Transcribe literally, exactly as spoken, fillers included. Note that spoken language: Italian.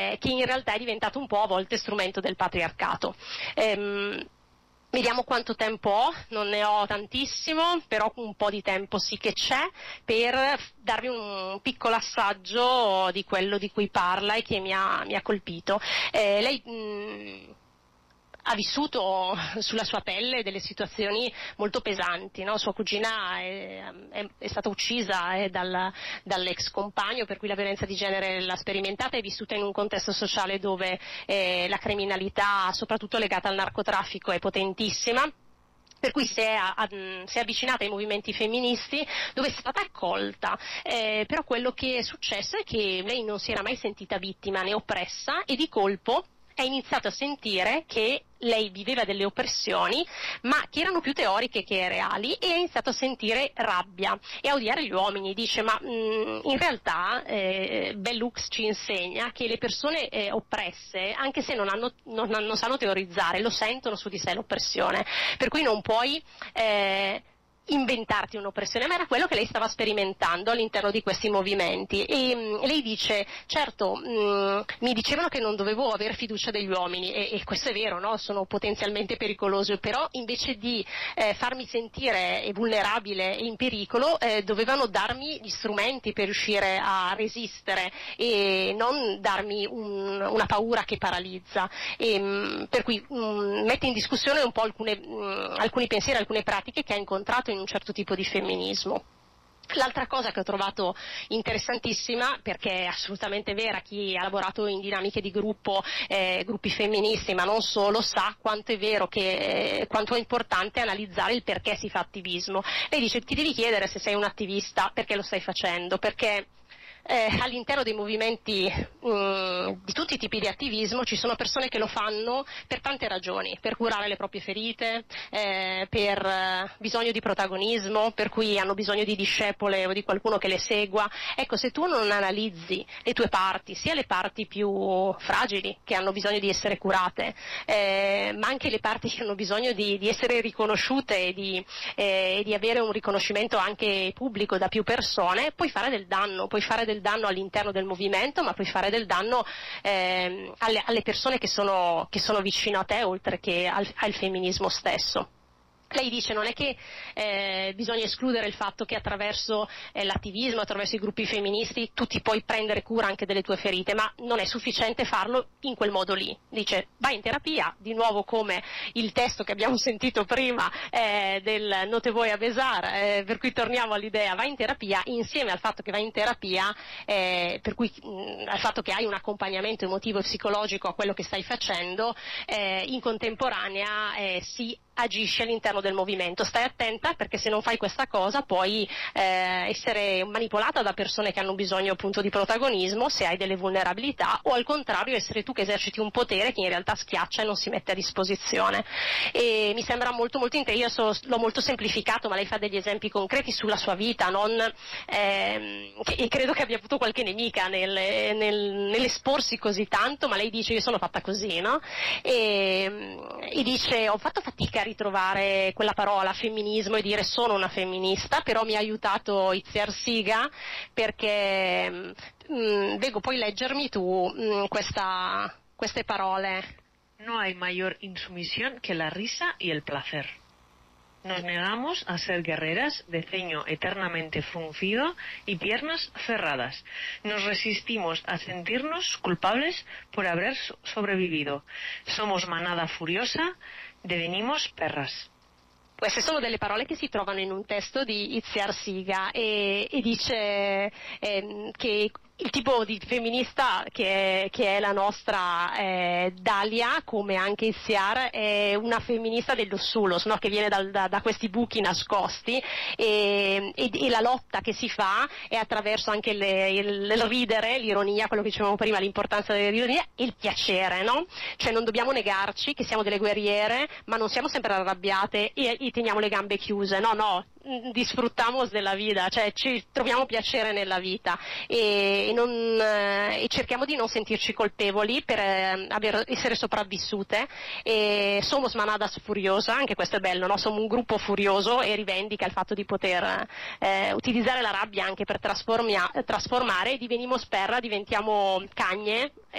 eh, che in realtà è diventato un po' a volte strumento del patriarcato. Ehm, Vediamo quanto tempo ho, non ne ho tantissimo, però un po' di tempo sì che c'è per darvi un piccolo assaggio di quello di cui parla e che mi ha, mi ha colpito. Eh, lei mh, ha vissuto sulla sua pelle delle situazioni molto pesanti, no? Sua cugina è, è, è stata uccisa eh, dal, dall'ex compagno, per cui la violenza di genere l'ha sperimentata, è vissuta in un contesto sociale dove eh, la criminalità, soprattutto legata al narcotraffico, è potentissima. Per cui si è, a, si è avvicinata ai movimenti femministi dove è stata accolta, eh, però quello che è successo è che lei non si era mai sentita vittima né oppressa e di colpo ha iniziato a sentire che lei viveva delle oppressioni, ma che erano più teoriche che reali, e ha iniziato a sentire rabbia e a odiare gli uomini. Dice, ma mh, in realtà eh, Bell Hooks ci insegna che le persone eh, oppresse, anche se non, hanno, non, non sanno teorizzare, lo sentono su di sé l'oppressione, per cui non puoi eh, inventarti un'oppressione, ma era quello che lei stava sperimentando all'interno di questi movimenti. E mh, lei dice, certo, mh, mi dicevano che non dovevo avere fiducia degli uomini, e, e questo è vero, no? Sono potenzialmente pericolosi, però invece di eh, farmi sentire vulnerabile e in pericolo, eh, dovevano darmi gli strumenti per riuscire a resistere e non darmi un, una paura che paralizza. E, mh, per cui mh, mette in discussione un po' alcune, mh, alcuni pensieri, alcune pratiche che ha incontrato in un certo tipo di femminismo. L'altra cosa che ho trovato interessantissima, perché è assolutamente vera, chi ha lavorato in dinamiche di gruppo, eh, gruppi femministi, ma non solo, sa quanto è vero che, eh, quanto è importante analizzare il perché si fa attivismo. Lei dice, ti devi chiedere se sei un attivista, perché lo stai facendo, perché Eh, all'interno dei movimenti mh, di tutti i tipi di attivismo ci sono persone che lo fanno per tante ragioni, per curare le proprie ferite, eh, per eh, bisogno di protagonismo, per cui hanno bisogno di discepole o di qualcuno che le segua. Ecco, se tu non analizzi le tue parti, sia le parti più fragili che hanno bisogno di essere curate, eh, ma anche le parti che hanno bisogno di, di essere riconosciute e di, eh, e di avere un riconoscimento anche pubblico da più persone, puoi fare del danno, puoi fare del danno all'interno del movimento, ma puoi fare del danno eh, alle, alle persone che sono, che sono vicino a te, oltre che al, al femminismo stesso. Lei dice, non è che eh, bisogna escludere il fatto che attraverso eh, l'attivismo, attraverso i gruppi femministi tu ti puoi prendere cura anche delle tue ferite, ma non è sufficiente farlo in quel modo lì. Dice, vai in terapia, di nuovo come il testo che abbiamo sentito prima eh, del No te voy a besar, eh, per cui torniamo all'idea, vai in terapia, insieme al fatto che vai in terapia, eh, per cui mh, al fatto che hai un accompagnamento emotivo e psicologico a quello che stai facendo, eh, in contemporanea eh, si agisci all'interno del movimento. Stai attenta, perché se non fai questa cosa puoi eh, essere manipolata da persone che hanno bisogno appunto di protagonismo, se hai delle vulnerabilità, o al contrario essere tu che eserciti un potere che in realtà schiaccia e non si mette a disposizione. E mi sembra molto molto interessante, io so, l'ho molto semplificato, ma lei fa degli esempi concreti sulla sua vita, non, ehm, che, e credo che abbia avuto qualche nemica nel, nel, nell'esporsi così tanto, ma lei dice, io sono fatta così, no? E, e dice, ho fatto fatica a ritrovare quella parola femminismo e dire sono una femminista, però mi ha aiutato Itziar Siga, perché mh, Vego, puoi leggermi tu mh, questa, queste parole? No hay mayor insumisión que la risa y el placer. Nos negamos a ser guerreras de ceño eternamente fruncido y piernas cerradas. Nos resistimos a sentirnos culpables por haber sobrevivido. Somos manada furiosa, divenimos perras. Queste sono delle parole che si trovano in un testo di Itziar Siga, e, e dice ehm, che il tipo di femminista che è, che è la nostra eh, Dalia, come anche Itziar, è una femminista dello Sulos, no? Che viene dal, da, da questi buchi nascosti, e, e, e la lotta che si fa è attraverso anche le, il, il ridere, l'ironia, quello che dicevamo prima, l'importanza dell'ironia e il piacere, no? Cioè non dobbiamo negarci che siamo delle guerriere, ma non siamo sempre arrabbiate e, e teniamo le gambe chiuse, no, no. Disfruttamos della vita, cioè ci troviamo piacere nella vita, e, e, non, eh, e cerchiamo di non sentirci colpevoli per eh, aver, essere sopravvissute. E somos manadas furiosa, anche questo è bello, no? Siamo un gruppo furioso e rivendica il fatto di poter eh, utilizzare la rabbia anche per trasformare, e divenimos perra, diventiamo cagne,